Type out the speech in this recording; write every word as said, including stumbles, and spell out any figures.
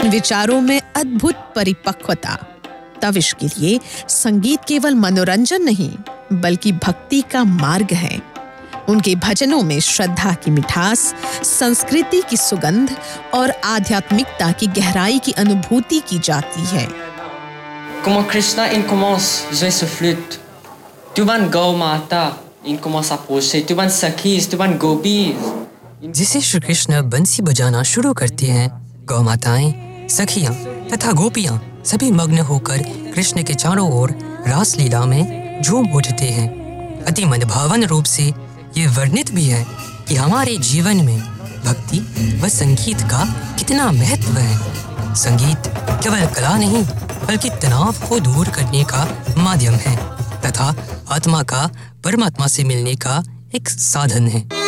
विचारों में अद्भुत परिपक्वता। तब इसके लिए संगीत केवल मनोरंजन नहीं बल्कि भक्ति का मार्ग है। उनके भजनों में श्रद्धा की मिठास, संस्कृति की सुगंध और आध्यात्मिकता की गहराई की अनुभूति की जाती है। Como Krishna incommence jouer ce flûte, tu vas gau mata incommence approcher, tu vas sakis, tu vas gopis. जिसे श्री कृष्ण बंसी बजाना शुरू करते हैं, गौ माताएं, सखियां तथा गोपियां सभी मग्न होकर कृष्ण के चारों ओर रास लीला में झूम उठते हैं। अति मनभावन रूप से ये वर्णित भी है कि हमारे जीवन में भक्ति व संगीत का कितना महत्व है। संगीत केवल कला नहीं बल्कि तनाव को दूर करने का माध्यम है तथा आत्मा का परमात्मा से मिलने का एक साधन है।